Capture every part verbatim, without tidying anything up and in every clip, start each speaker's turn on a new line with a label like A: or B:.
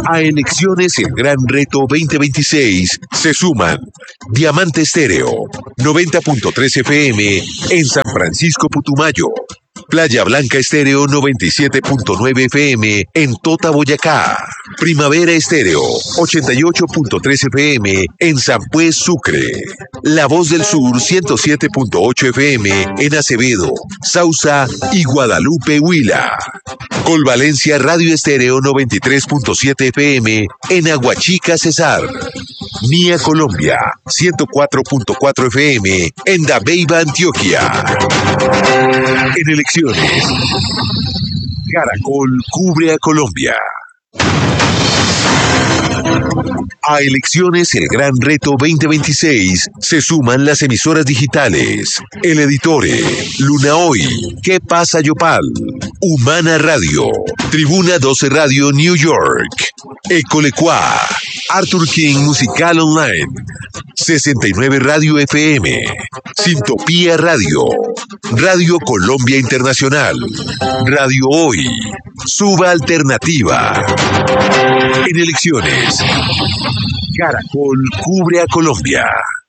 A: A Elecciones El Gran Reto veinte veintiséis se suman Diamante Estéreo, noventa punto tres F M en San Francisco Putumayo, Playa Blanca Estéreo noventa y siete punto nueve F M en Tota, Boyacá, Primavera Estéreo ochenta y ocho punto tres F M en San Pues, Sucre, La Voz del Sur ciento siete punto ocho F M en Acevedo, Sausa y Guadalupe, Huila. Colvalencia Radio Estéreo noventa y tres punto siete F M en Aguachica, Cesar. Mía Colombia ciento cuatro punto cuatro F M en Dabeiba, Antioquia. En elecciones, Caracol cubre a Colombia. A Elecciones El Gran Reto veinte veintiséis se suman las emisoras digitales El Editore, Luna Hoy, ¿Qué pasa Yopal?, Humana Radio, Tribuna doce Radio New York, Ecolecua, Arthur King Musical Online, sesenta y nueve Radio F M, Sintopía Radio, Radio Colombia Internacional, Radio Hoy, Suba Alternativa. En elecciones, Caracol cubre a Colombia.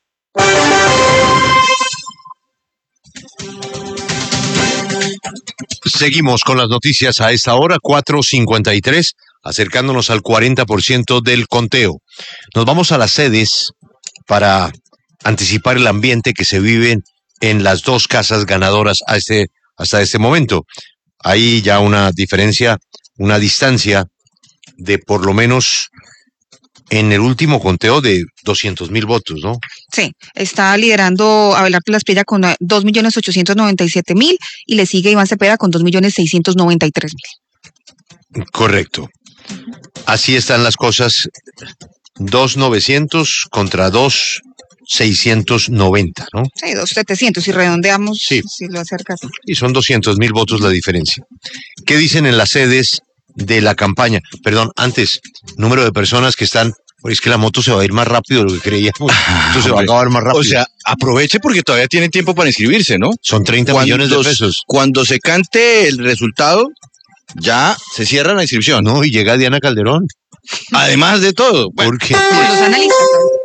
B: Seguimos con las noticias a esta hora, cuatro cincuenta y tres, acercándonos al cuarenta por ciento del conteo. Nos vamos a las sedes para anticipar el ambiente que se vive en las dos casas ganadoras a este, hasta este momento. Hay ya una diferencia, una distancia de por lo menos en el último conteo de doscientos mil votos, ¿no?
C: Sí, está liderando Abelardo Lasprilla con dos millones ochocientos noventa y siete mil y le sigue Iván Cepeda con dos millones seiscientos noventa y tres mil.
B: Correcto. Así están las cosas, dos millones novecientos contra dos millones seiscientos noventa, ¿no?
C: Sí, dos millones setecientos, si redondeamos,
B: sí.
C: Si lo acercas.
B: Y son doscientos mil votos la diferencia. ¿Qué dicen en las sedes de la campaña? Perdón, antes, número de personas que están... Es que la moto se va a ir más rápido de lo que creíamos. Esto se va a acabar más rápido.
D: O sea, aproveche porque todavía tiene tiempo para inscribirse, ¿no?
B: Son treinta millones de pesos.
D: Cuando se cante el resultado, ya se cierra la inscripción.
B: No, y llega Diana Calderón.
D: Además de todo.
B: Bueno, ¿por qué?
C: Con los analistas.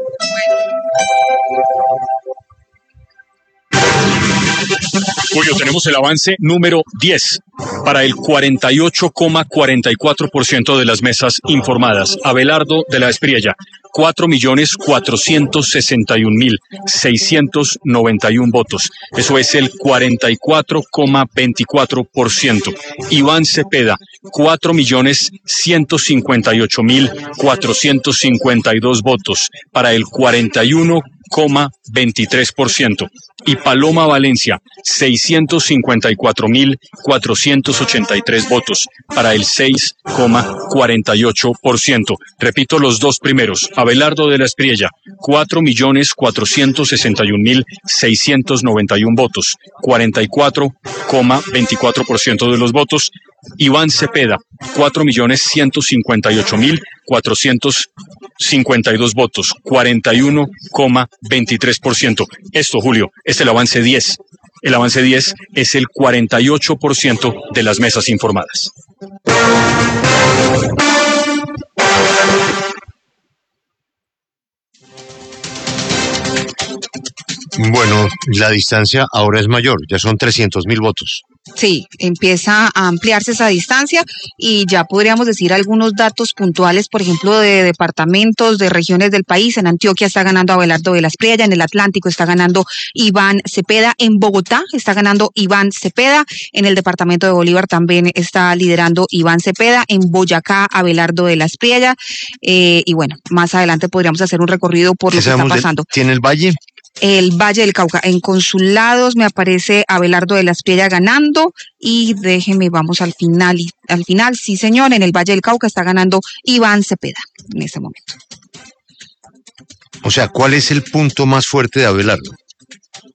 E: Julio, tenemos el avance número diez para el cuarenta y ocho coma cuarenta y cuatro por ciento de las mesas informadas. Abelardo de la Espriella, cuatro millones cuatrocientos sesenta y un mil seiscientos noventa y un votos. Eso es el cuarenta y cuatro coma veinticuatro por ciento. Iván Cepeda, cuatro millones ciento cincuenta y ocho mil cuatrocientos cincuenta y dos votos para el cuarenta y uno coma veintitrés por ciento. Y Paloma Valencia, seiscientos cincuenta y cuatro mil cuatrocientos ochenta y tres votos para el seis coma cuarenta y ocho por ciento. Repito los dos primeros. Abelardo de la Espriella, cuatro millones cuatrocientos sesenta y un mil seiscientos noventa y un votos, cuarenta y cuatro coma veinticuatro por ciento de los votos. Iván Cepeda, cuatro millones ciento cincuenta y ocho mil cuatrocientos cincuenta y dos votos, cuarenta y uno coma veintitrés por ciento. Esto, Julio, es el avance diez. El avance diez es el cuarenta y ocho por ciento de las mesas informadas.
B: Bueno, la distancia ahora es mayor, ya son trescientos mil votos.
C: Sí, empieza a ampliarse esa distancia y ya podríamos decir algunos datos puntuales, por ejemplo, de departamentos, de regiones del país. En Antioquia está ganando Abelardo de la Espriella, en el Atlántico está ganando Iván Cepeda, en Bogotá está ganando Iván Cepeda, en el departamento de Bolívar también está liderando Iván Cepeda, en Boyacá Abelardo de la Espriella, eh, y bueno, más adelante podríamos hacer un recorrido por lo que está pasando.
B: ¿Tiene el Valle?
C: El Valle del Cauca, en Consulados me aparece Abelardo de la Espriella ganando y déjeme, vamos al final, al final, sí señor, en el Valle del Cauca está ganando Iván Cepeda en este momento.
B: O sea, ¿cuál es el punto más fuerte de Abelardo?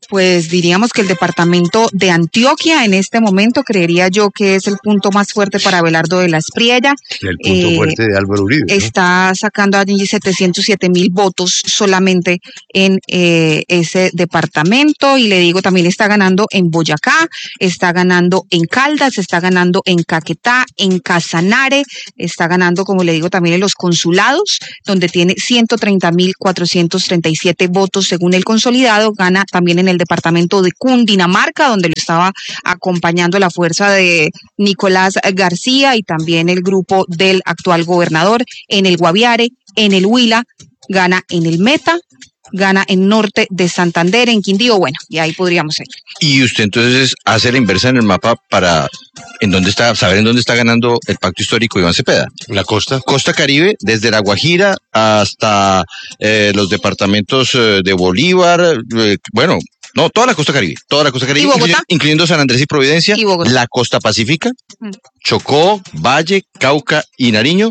C: Pues diríamos que el departamento de Antioquia en este momento creería yo que es el punto más fuerte para Abelardo de la Espriella.
B: El punto
C: Eh,
B: fuerte de Álvaro Uribe, ¿no?
C: Está sacando allí setecientos siete mil votos solamente en eh, ese departamento, y le digo, también está ganando en Boyacá, está ganando en Caldas, está ganando en Caquetá, en Casanare, está ganando, como le digo, también en los consulados, donde tiene ciento treinta mil cuatrocientos treinta y siete votos según el consolidado. Gana también en el departamento de Cundinamarca, donde lo estaba acompañando la fuerza de Nicolás García y también el grupo del actual gobernador. En el Guaviare, en el Huila, gana en el Meta, gana en Norte de Santander, en Quindío, bueno, y ahí podríamos seguir.
D: Y usted entonces hace la inversa en el mapa para en dónde está, saber en dónde está ganando el pacto histórico Iván Cepeda.
B: La costa.
D: Costa Caribe, desde La Guajira hasta eh, los departamentos eh, de Bolívar, eh, bueno, no, toda la Costa Caribe, toda la Costa Caribe, incluyendo, incluyendo San Andrés y Providencia,
C: y
D: la Costa Pacífica, mm. Chocó, Valle, Cauca y Nariño,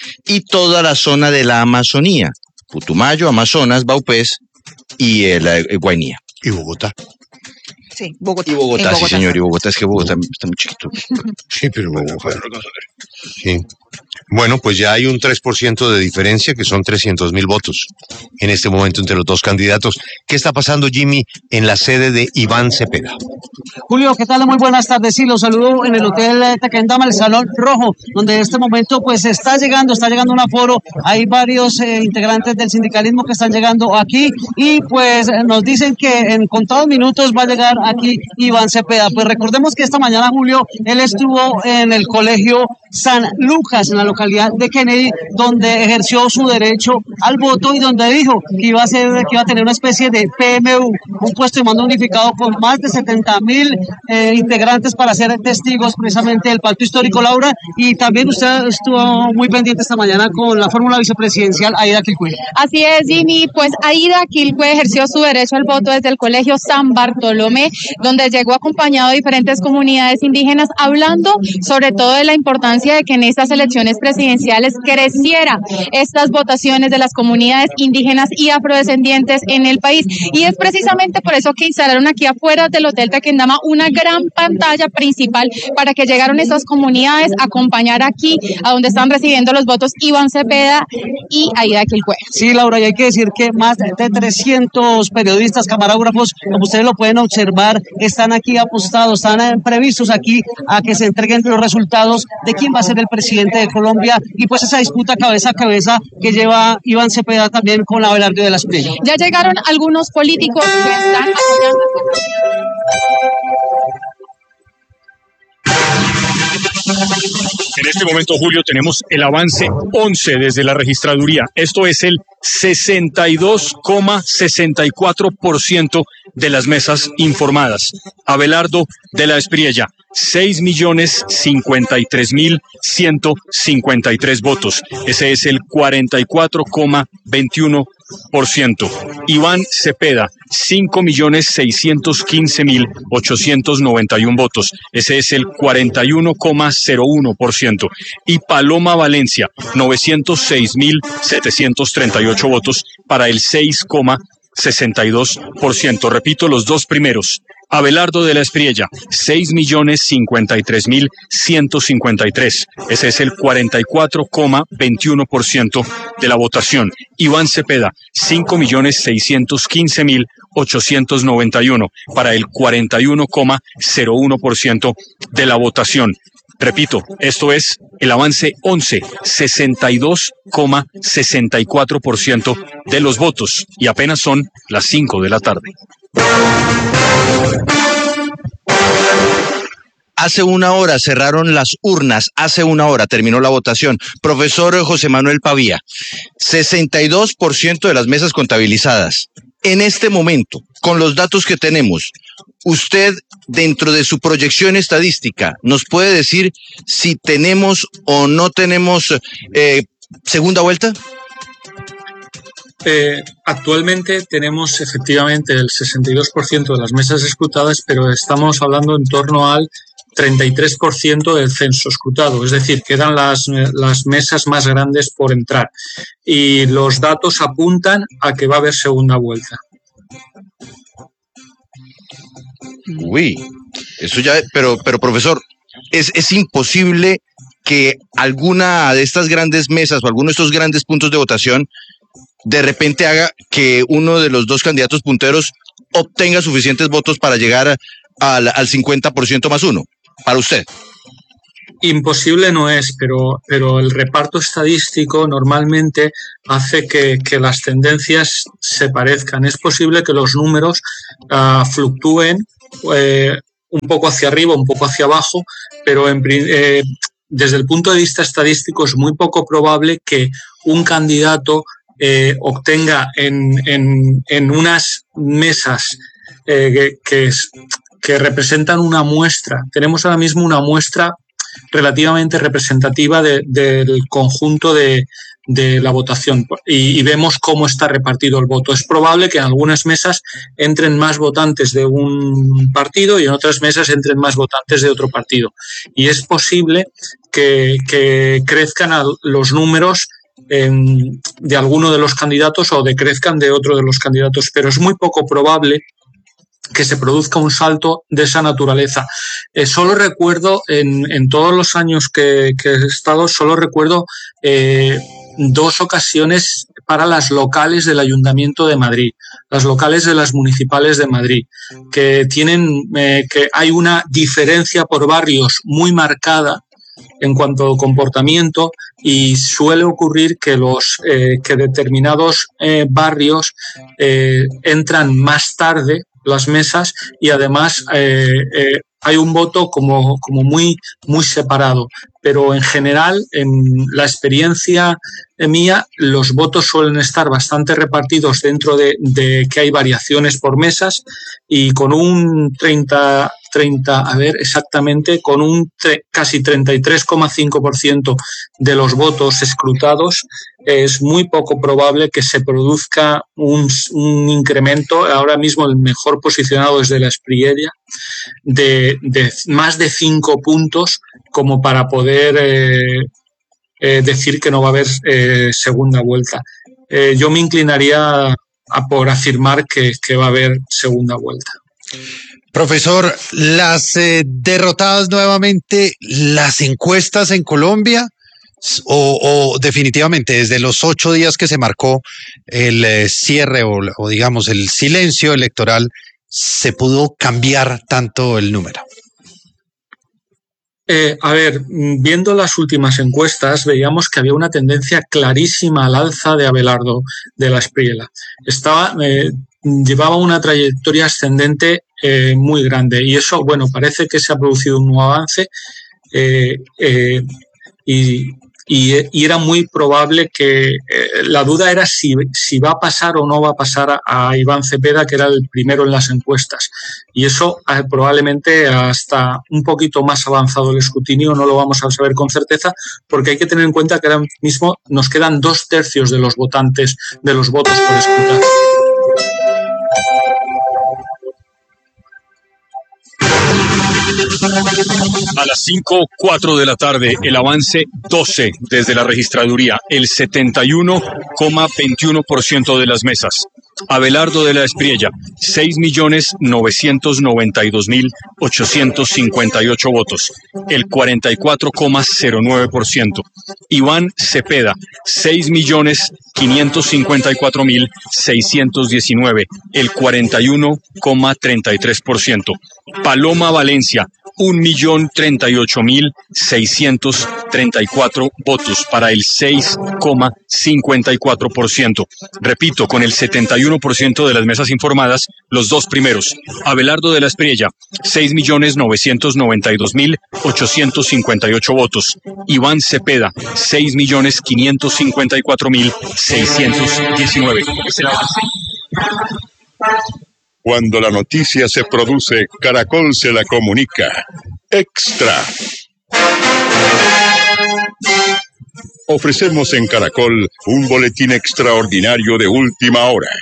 D: y toda la zona de la Amazonía, Putumayo, Amazonas, Baupés y el, el Guainía.
B: Y Bogotá.
C: Sí, Bogotá.
D: Y Bogotá,
C: Bogotá,
D: sí señor, y Bogotá, es que Bogotá está muy chiquito.
B: Sí, pero bueno, bueno. Sí. Bueno, pues ya hay un tres por ciento de diferencia, que son trescientos mil votos en este momento entre los dos candidatos. ¿Qué está pasando, Jimmy, en la sede de Iván Cepeda?
F: Julio, ¿qué tal? Muy buenas tardes. Sí, los saludo en el Hotel Tequendama, el Salón Rojo, donde en este momento pues está llegando, está llegando un aforo. Hay varios eh, integrantes del sindicalismo que están llegando aquí y pues nos dicen que en contados minutos va a llegar aquí Iván Cepeda. Pues recordemos que esta mañana, Julio, él estuvo en el Colegio San Lucas, en la localidad de Kennedy, donde ejerció su derecho al voto y donde dijo que iba a ser, que iba a tener una especie de P M U, un puesto de mando unificado con más de setenta mil eh, integrantes para ser testigos precisamente del pacto histórico, Laura. Y también usted estuvo muy pendiente esta mañana con la fórmula vicepresidencial Aida Quilcue.
G: Así es, Jimmy, pues Aida Quilcue ejerció su derecho al voto desde el Colegio San Bartolomé, donde llegó acompañado de diferentes comunidades indígenas, hablando sobre todo de la importancia de que en estas elecciones presidenciales creciera estas votaciones de las comunidades indígenas y afrodescendientes en el país. Y es precisamente por eso que instalaron aquí afuera del Hotel Tequendama una gran pantalla principal para que llegaron estas comunidades a acompañar aquí a donde están recibiendo los votos Iván Cepeda y Aida Quilcue.
F: Sí, Laura, y hay que decir que más de trescientos periodistas, camarógrafos, como ustedes lo pueden observar, están aquí apostados, están previstos aquí a que se entreguen los resultados de quién va a ser el presidente de Colombia, y pues esa disputa cabeza a cabeza que lleva Iván Cepeda también con Abelardo de la Espriella.
G: Ya llegaron algunos políticos que están apoyando.
E: En este momento, Julio, tenemos el avance once desde la registraduría. Esto es el sesenta y dos coma sesenta y cuatro por ciento de las mesas informadas. Abelardo de la Espriella, seis millones cincuenta y tres mil ciento cincuenta y tres votos. Ese es el cuarenta y cuatro coma veintiuno por ciento. Iván Cepeda, cinco millones seiscientos quince mil ochocientos noventa y uno votos. Ese es el cuarenta y uno coma cero uno por ciento. Y Paloma Valencia, novecientos seis mil setecientos treinta y ocho votos para el seis coma sesenta y dos por ciento. Repito, los dos primeros. Abelardo de la Espriella, seis millones cincuenta y tres mil ciento cincuenta y tres. Ese es el cuarenta y cuatro coma veintiuno por ciento de la votación. Iván Cepeda, cinco millones seiscientos quince mil ochocientos noventa y uno para el cuarenta y uno coma cero uno por ciento de la votación. Repito, esto es el avance once, sesenta y dos coma sesenta y cuatro por ciento de los votos, y apenas son las cinco de la tarde.
D: Hace una hora cerraron las urnas, hace una hora terminó la votación. Profesor José Manuel Pavía, sesenta y dos por ciento de las mesas contabilizadas. En este momento, con los datos que tenemos, usted, dentro de su proyección estadística, ¿nos puede decir si tenemos o no tenemos eh, segunda vuelta?
H: Eh, actualmente tenemos efectivamente el sesenta y dos por ciento de las mesas escrutadas, pero estamos hablando en torno al treinta y tres por ciento del censo escrutado, es decir, quedan las, las mesas más grandes por entrar y los datos apuntan a que va a haber segunda vuelta.
D: Uy, eso ya, pero, pero profesor, es, es imposible que alguna de estas grandes mesas o alguno de estos grandes puntos de votación de repente haga que uno de los dos candidatos punteros obtenga suficientes votos para llegar al, al cincuenta por ciento más uno, para usted.
H: Imposible no es, pero, pero el reparto estadístico normalmente hace que, que las tendencias se parezcan. Es posible que los números uh, fluctúen eh, un poco hacia arriba, un poco hacia abajo, pero en, eh, desde el punto de vista estadístico es muy poco probable que un candidato eh, obtenga en, en, en unas mesas eh, que, que, es, que representan una muestra. Tenemos ahora mismo una muestra relativamente representativa de, del conjunto de, de la votación y, y vemos cómo está repartido el voto. Es probable que en algunas mesas entren más votantes de un partido y en otras mesas entren más votantes de otro partido. Y es posible que, que crezcan los números en, de alguno de los candidatos o decrezcan de otro de los candidatos, pero es muy poco probable que se produzca un salto de esa naturaleza. Eh, solo recuerdo, en, en todos los años que, que he estado, solo recuerdo eh, dos ocasiones para las locales del Ayuntamiento de Madrid, las locales de las municipales de Madrid, que tienen, eh, que hay una diferencia por barrios muy marcada en cuanto a comportamiento y suele ocurrir que los eh, que determinados eh, barrios eh, entran más tarde las mesas y además eh, eh, hay un voto como, como muy, muy separado. Pero en general, en la experiencia mía, los votos suelen estar bastante repartidos dentro de, de que hay variaciones por mesas y con un treinta, treinta, a ver exactamente, con un tre, casi treinta y tres coma cinco por ciento de los votos escrutados, es muy poco probable que se produzca un, un incremento. Ahora mismo el mejor posicionado es de la Espriella, de, de más de cinco puntos como para poder eh, eh, decir que no va a haber eh, segunda vuelta. Eh, yo me inclinaría a por afirmar que, que va a haber segunda vuelta.
B: Profesor, las eh, derrotadas nuevamente, las encuestas en Colombia, o, o definitivamente desde los ocho días que se marcó el eh, cierre o, o digamos el silencio electoral, ¿se pudo cambiar tanto el número?
H: Eh, a ver, viendo las últimas encuestas, veíamos que había una tendencia clarísima al alza de Abelardo de la Espriella. Estaba, eh, llevaba una trayectoria ascendente eh, muy grande y eso, bueno, parece que se ha producido un nuevo avance eh, eh, y, y, y era muy probable que eh, la duda era si, si va a pasar o no va a pasar a, a Iván Cepeda, que era el primero en las encuestas. Y eso eh, probablemente hasta un poquito más avanzado el escrutinio no lo vamos a saber con certeza, porque hay que tener en cuenta que ahora mismo nos quedan dos tercios de los votantes, de los votos por escrutar.
E: A las cinco cuatro de la tarde, el avance doce desde la registraduría, el setenta y uno coma veintiuno por ciento de las mesas. Abelardo de la Espriella, seis millones novecientos noventa y dos mil ochocientos cincuenta y ocho votos, el cuarenta y cuatro coma cero nueve por ciento. Iván Cepeda, seis millones quinientos cincuenta y cuatro mil seiscientos diecinueve, el cuarenta y uno coma treinta y tres por ciento. Paloma Valencia, un millón treinta y ocho mil seiscientos treinta y cuatro votos para el seis coma cincuenta y cuatro por ciento. Repito, con el setenta y uno por ciento de las mesas informadas, los dos primeros. Abelardo de la Espriella, seis millones novecientos noventa y dos mil ochocientos cincuenta y ocho votos. Iván Cepeda, seis millones quinientos cincuenta y cuatro mil seiscientos diecinueve. Es el avance.
A: Cuando la noticia se produce, Caracol se la comunica. Extra. Ofrecemos en Caracol un boletín extraordinario de última hora.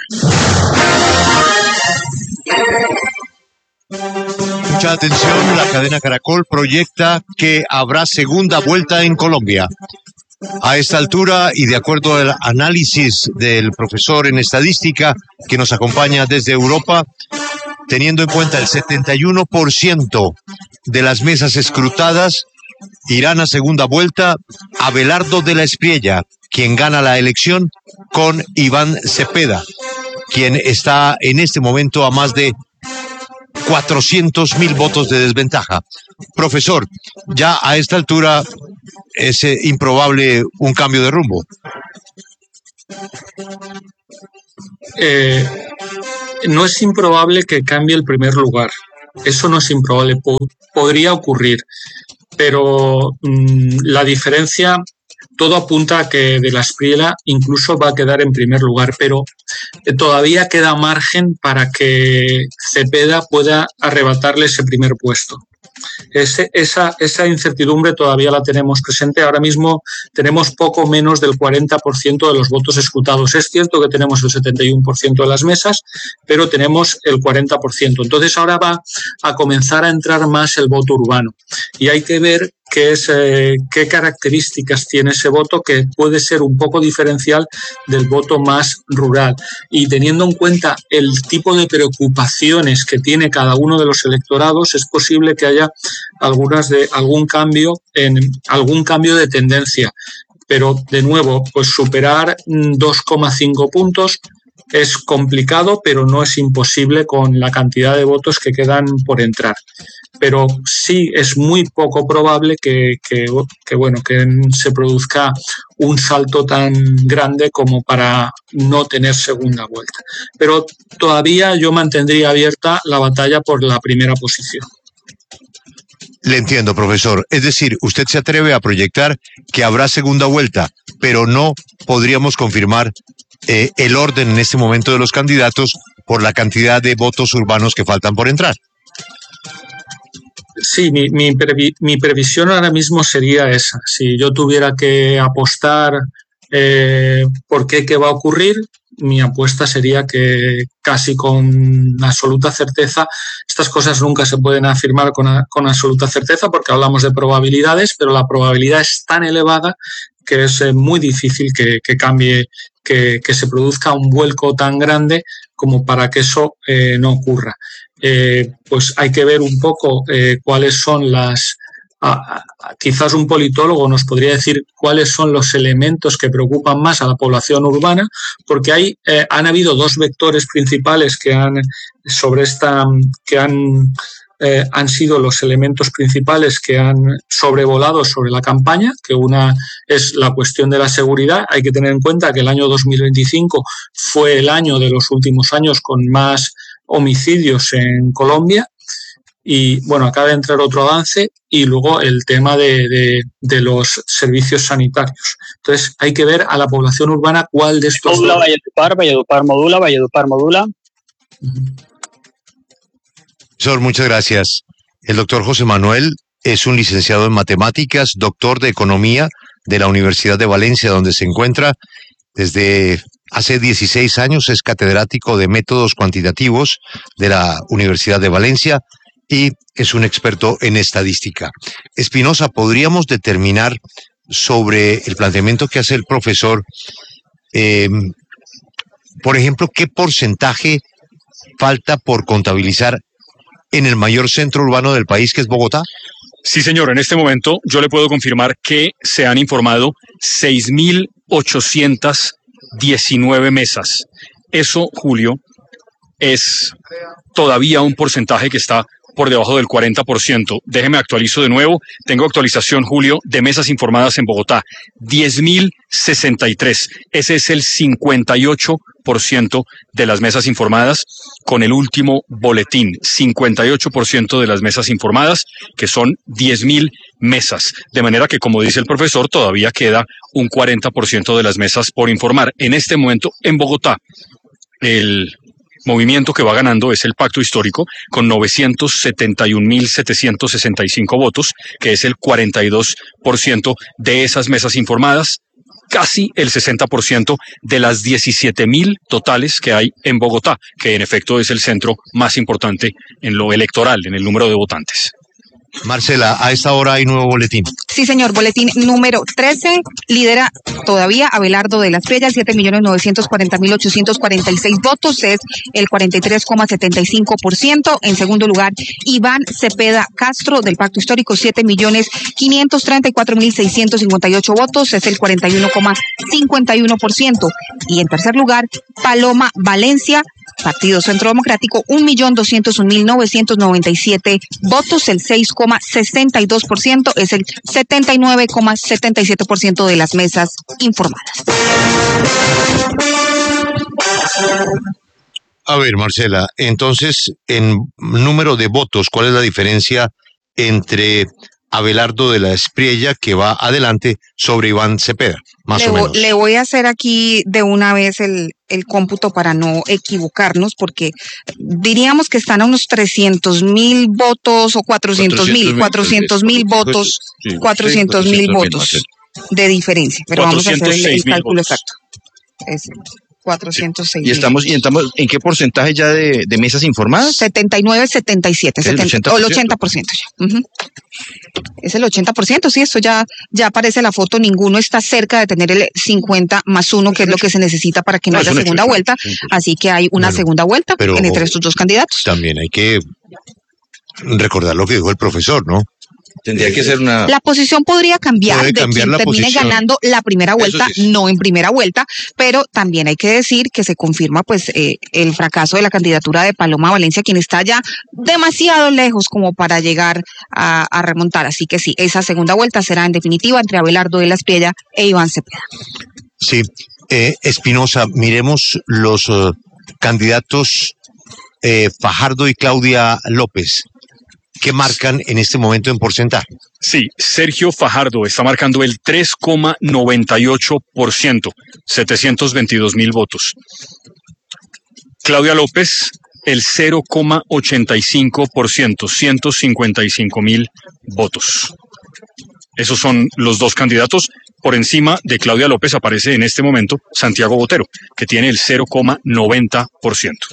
B: Mucha atención, la cadena Caracol proyecta que habrá segunda vuelta en Colombia. A esta altura, y de acuerdo al análisis del profesor en estadística que nos acompaña desde Europa, teniendo en cuenta el setenta y uno por ciento de las mesas escrutadas, irán a segunda vuelta Abelardo de la Espriella, quien gana la elección, con Iván Cepeda, quien está en este momento a más de cuatrocientos mil votos de desventaja. Profesor, ya a esta altura es eh, improbable un cambio de rumbo.
H: Eh, no es improbable que cambie el primer lugar. Eso no es improbable, po- podría ocurrir. Pero mmm, la diferencia, todo apunta a que de la Espriella incluso va a quedar en primer lugar, pero eh, todavía queda margen para que Cepeda pueda arrebatarle ese primer puesto. Ese, esa, esa incertidumbre todavía la tenemos presente. Ahora mismo tenemos poco menos del cuarenta por ciento de los votos escrutados. Es cierto que tenemos el setenta y uno por ciento de las mesas, pero tenemos el cuarenta por ciento. Entonces ahora va a comenzar a entrar más el voto urbano. Y hay que ver qué, es, eh, qué características tiene ese voto, que puede ser un poco diferencial del voto más rural. Y teniendo en cuenta el tipo de preocupaciones que tiene cada uno de los electorados, es posible que haya algunas de algún cambio en algún cambio de tendencia, pero de nuevo, pues superar dos coma cinco puntos es complicado, pero no es imposible con la cantidad de votos que quedan por entrar. Pero sí es muy poco probable que, que, que bueno que se produzca un salto tan grande como para no tener segunda vuelta. Pero todavía yo mantendría abierta la batalla por la primera posición.
B: Le entiendo, profesor. Es decir, usted se atreve a proyectar que habrá segunda vuelta, pero no podríamos confirmar eh, el orden en este momento de los candidatos por la cantidad de votos urbanos que faltan por entrar.
H: Sí, mi, mi, previ, mi previsión ahora mismo sería esa. Si yo tuviera que apostar eh, por qué, qué va a ocurrir, mi apuesta sería que casi con absoluta certeza, estas cosas nunca se pueden afirmar con, a, con absoluta certeza porque hablamos de probabilidades, pero la probabilidad es tan elevada que es eh, muy difícil que, que cambie, que, que se produzca un vuelco tan grande como para que eso eh, no ocurra. Eh, pues hay que ver un poco eh, cuáles son las... A, a, quizás un politólogo nos podría decir cuáles son los elementos que preocupan más a la población urbana, porque hay, eh, han habido dos vectores principales que han sobre esta que han eh, han sido los elementos principales que han sobrevolado sobre la campaña, que una es la cuestión de la seguridad. Hay que tener en cuenta que el año dos mil veinticinco fue el año de los últimos años con más homicidios en Colombia. Y bueno, acaba de entrar otro avance y luego el tema de, de, de los servicios sanitarios. Entonces hay que ver a la población urbana cuál de estos...
I: Modula, Valledupar, Valledupar, modula, Valledupar, modula.
B: Profesor, muchas gracias. El doctor José Manuel es un licenciado en matemáticas, doctor de economía de la Universidad de Valencia, donde se encuentra desde hace dieciséis años, es catedrático de métodos cuantitativos de la Universidad de Valencia y es un experto en estadística. Espinosa, ¿podríamos determinar sobre el planteamiento que hace el profesor, eh, por ejemplo, qué porcentaje falta por contabilizar en el mayor centro urbano del país, que es Bogotá?
E: Sí, señor. En este momento yo le puedo confirmar que se han informado seis mil ochocientas diecinueve mesas. Eso, Julio, es todavía un porcentaje que está por debajo del cuarenta por ciento. Déjeme actualizo de nuevo. Tengo actualización, Julio, de mesas informadas en Bogotá. diez mil sesenta y tres. Ese es el cincuenta y ocho por ciento de las mesas informadas con el último boletín. cincuenta y ocho por ciento de las mesas informadas, que son diez mil mesas. De manera que, como dice el profesor, todavía queda un cuarenta por ciento de las mesas por informar. En este momento, en Bogotá, el movimiento que va ganando es el Pacto Histórico con novecientos setenta y un mil setecientos sesenta y cinco votos, que es el cuarenta y dos por ciento de esas mesas informadas, casi el sesenta por ciento de las diecisiete mil totales que hay en Bogotá, que en efecto es el centro más importante en lo electoral, en el número de votantes.
B: Marcela, a esta hora hay nuevo boletín.
C: Sí, señor, boletín número trece, lidera todavía Abelardo de la Espriella, siete millones novecientos cuarenta mil ochocientos cuarenta y seis votos, es el cuarenta y tres coma setenta y cinco por ciento. En segundo lugar, Iván Cepeda Castro del Pacto Histórico, siete millones quinientos treinta y cuatro mil seiscientos cincuenta y ocho votos, es el cuarenta y uno coma cincuenta y uno por ciento. Y en tercer lugar, Paloma Valencia, Partido Centro Democrático, un millón doscientos un mil novecientos noventa y siete votos, el seis coma sesenta y dos por ciento, es el setenta y nueve coma setenta y siete por ciento de las mesas informadas.
B: A ver, Marcela, entonces, en número de votos, ¿cuál es la diferencia entre Abelardo de la Espriella, que va adelante, sobre Iván Cepeda, más
C: le,
B: o menos?
C: Le voy a hacer aquí de una vez el, el cómputo para no equivocarnos, porque diríamos que están a unos trescientos mil votos o cuatrocientos mil, cuatrocientos mil votos, cuatrocientos mil votos de diferencia, pero vamos a hacer el, el cálculo exacto. Es cuatrocientos seis.
D: ¿Y estamos, y estamos en qué porcentaje ya de, de mesas informadas?
C: setenta y nueve, setenta y siete, setenta,
D: ochenta por ciento.
C: o el ochenta por ciento ya. Uh-huh. Es el ochenta por ciento, sí, esto ya, ya aparece la foto, ninguno está cerca de tener el cincuenta más uno, que es lo que se necesita para que no, no haya segunda hecho, vuelta, así que hay una bueno, segunda vuelta entre estos dos candidatos.
B: También hay que recordar lo que dijo el profesor, ¿no?
D: Tendría que ser una...
C: La posición podría cambiar de quien termine posición. ganando la primera vuelta, sí. no en primera vuelta, pero también hay que decir que se confirma pues eh, el fracaso de la candidatura de Paloma Valencia, quien está ya demasiado lejos como para llegar a, a remontar. Así que sí, esa segunda vuelta será en definitiva entre Abelardo de la Espriella e Iván Cepeda.
B: Sí, eh, Espinosa, miremos los uh, candidatos eh, Fajardo y Claudia López. ¿Qué marcan en este momento en porcentaje?
E: Sí, Sergio Fajardo está marcando el tres coma noventa y ocho por ciento, setecientos veintidós mil votos. Claudia López, el cero coma ochenta y cinco por ciento, ciento cincuenta y cinco mil votos. Esos son los dos candidatos. Por encima de Claudia López aparece en este momento Santiago Botero, que tiene el cero coma noventa por ciento.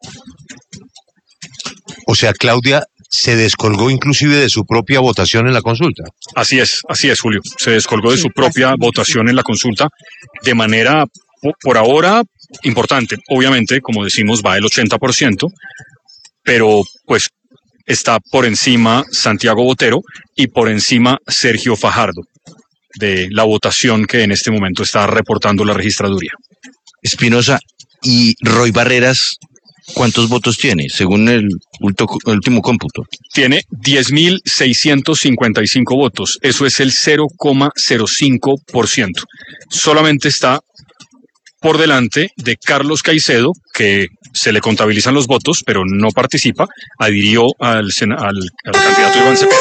B: O sea, Claudia se descolgó inclusive de su propia votación en la consulta.
E: Así es, así es, Julio. Se descolgó de su propia votación en la consulta de manera, por ahora, importante. Obviamente, como decimos, va el ochenta por ciento, pero pues está por encima Santiago Botero y por encima Sergio Fajardo de la votación que en este momento está reportando la registraduría.
D: Espinosa, ¿y Roy Barreras cuántos votos tiene, según el, el último cómputo?
E: Tiene diez mil seiscientos cincuenta y cinco votos. Eso es el cero coma cero cinco por ciento. Solamente está por delante de Carlos Caicedo, que se le contabilizan los votos, pero no participa. Adhirió al, al, al candidato Iván Cepeda.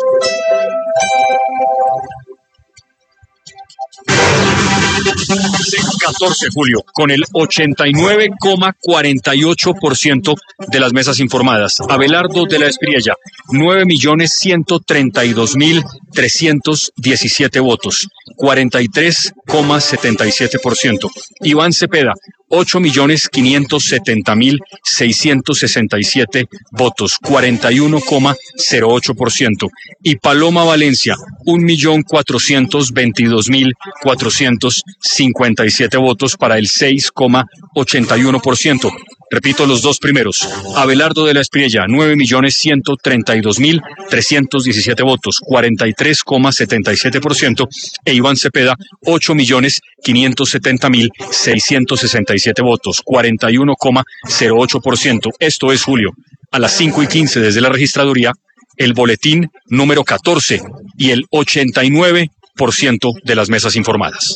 E: catorce, Julio, con el ochenta y nueve coma cuarenta y ocho por ciento de las mesas informadas. Abelardo de la Espriella, nueve millones ciento treinta y dos mil trescientos diecisiete votos, cuarenta y tres coma setenta y siete por ciento. Iván Cepeda, ocho millones quinientos setenta mil seiscientos sesenta y siete votos, cuarenta y uno coma cero ocho por ciento. Y Paloma Valencia, un millón cuatrocientos veintidós mil cuatrocientos cincuenta y siete votos para el seis coma ochenta y uno por ciento. Repito los dos primeros. Abelardo de la Espriella, nueve millones ciento treinta y dos mil trescientos diecisiete votos, cuarenta y tres coma setenta y siete por ciento. E Iván Cepeda, ocho millones quinientos setenta mil seiscientos sesenta y siete votos, cuarenta y uno coma cero ocho por ciento. Esto es, Julio, a las cinco y quince desde la registraduría, el boletín número catorce y el ochenta y nueve por ciento de las mesas informadas.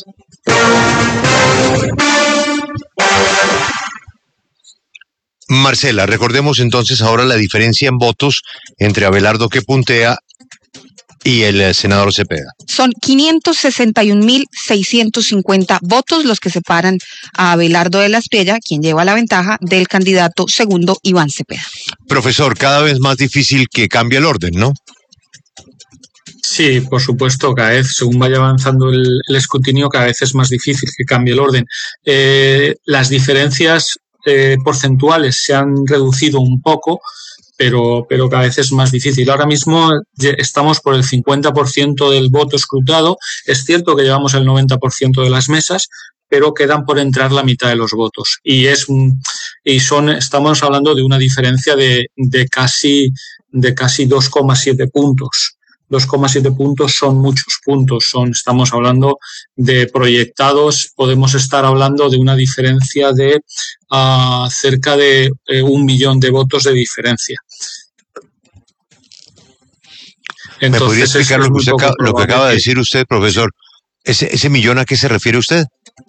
B: Marcela, recordemos entonces ahora la diferencia en votos entre Abelardo, que puntea, y el eh, senador Cepeda.
C: Son quinientos sesenta y un mil seiscientos cincuenta votos los que separan a Abelardo de la Espriella, quien lleva la ventaja del candidato segundo Iván Cepeda.
B: Profesor, cada vez más difícil que cambie el orden, ¿no?
H: Sí, por supuesto, cada vez, según vaya avanzando el, el escrutinio, cada vez es más difícil que cambie el orden. Eh, las diferencias eh, porcentuales se han reducido un poco, pero, pero cada vez es más difícil. Ahora mismo estamos por el cincuenta por ciento del voto escrutado. Es cierto que llevamos el noventa por ciento de las mesas, pero quedan por entrar la mitad de los votos. Y es y son estamos hablando de una diferencia de, de casi de casi dos coma siete puntos. dos coma siete puntos son muchos puntos. Son, estamos hablando de proyectados, podemos estar hablando de una diferencia de uh, cerca de eh, un millón de votos de diferencia.
B: Entonces, ¿me podría explicar lo que, usted, lo que acaba de decir usted, profesor? ¿Ese, ese millón a qué se refiere usted?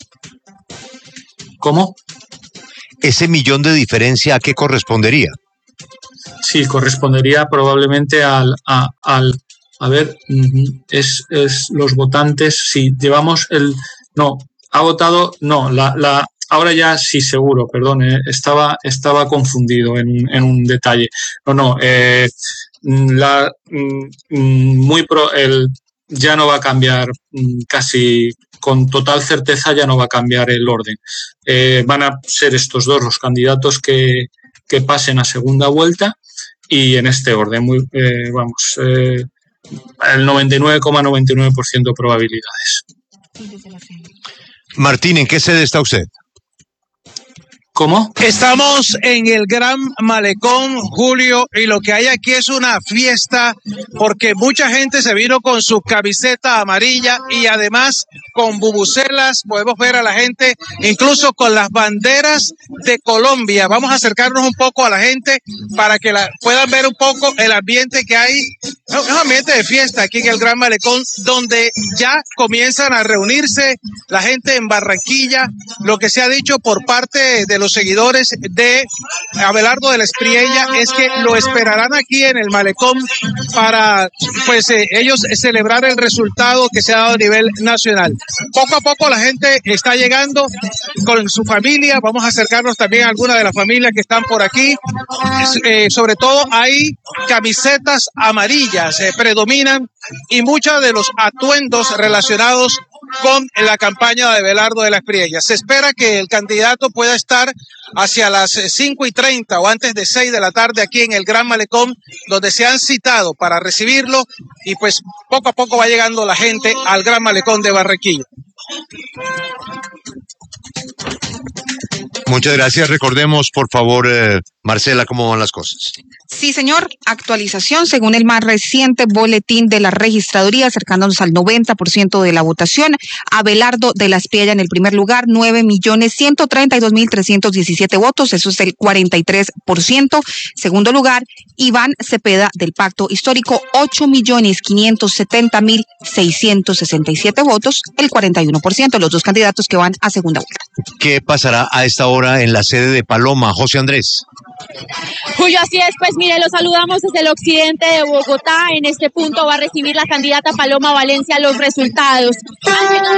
H: ¿Cómo?
B: ¿Ese millón de diferencia a qué correspondería?
H: Sí, correspondería probablemente al... A, al A ver, es, es los votantes, si llevamos el... No, ha votado... No, la, la ahora ya sí seguro, perdón, eh, estaba, estaba confundido en, en un detalle. No, no, eh, la, muy pro, el, ya no va a cambiar casi... Con total certeza ya no va a cambiar el orden. Eh, van a ser estos dos los candidatos que, que pasen a segunda vuelta y en este orden, muy, eh, vamos... Eh, el noventa y nueve coma noventa y nueve por ciento de probabilidades.
B: Martín, ¿en qué sede está usted?
H: ¿Cómo?
J: Estamos en el Gran Malecón, Julio, y lo que hay aquí es una fiesta porque mucha gente se vino con su camiseta amarilla y además con bubucelas. Podemos ver a la gente incluso con las banderas de Colombia. Vamos a acercarnos un poco a la gente para que la, puedan ver un poco el ambiente que hay. Es un ambiente de fiesta aquí en el Gran Malecón, donde ya comienzan a reunirse la gente en Barranquilla. Lo que se ha dicho por parte de los seguidores de Abelardo de la Espriella es que lo esperarán aquí en el Malecón para pues eh, ellos celebrar el resultado que se ha dado a nivel nacional. Poco a poco la gente está llegando con su familia. Vamos a acercarnos también a algunas de las familias que están por aquí. Eh, sobre todo hay camisetas amarillas, eh, predominan, y muchos de los atuendos relacionados con la campaña de Abelardo de la Espriella. Se espera que el candidato pueda estar hacia las cinco y treinta o antes de seis de la tarde aquí en el Gran Malecón, donde se han citado para recibirlo, y pues poco a poco va llegando la gente al Gran Malecón de Barranquilla.
B: Muchas gracias. Recordemos, por favor, eh, Marcela, cómo van las cosas.
C: Sí, señor. Actualización según el más reciente boletín de la registraduría, acercándonos al noventa por ciento de la votación. Abelardo de la Espriella en el primer lugar, nueve millones ciento treinta y dos mil trescientos diecisiete votos, eso es el cuarenta y tres por ciento. Segundo lugar, Iván Cepeda del Pacto Histórico, ocho millones quinientos setenta mil seiscientos sesenta y siete votos, el cuarenta y uno por ciento. Los dos candidatos que van a segunda vuelta.
B: ¿Qué pasará a esta hora en la sede de Paloma, José Andrés?
K: Julio, así es, pues mire, los saludamos desde el occidente de Bogotá. En este punto va a recibir la candidata Paloma Valencia los resultados.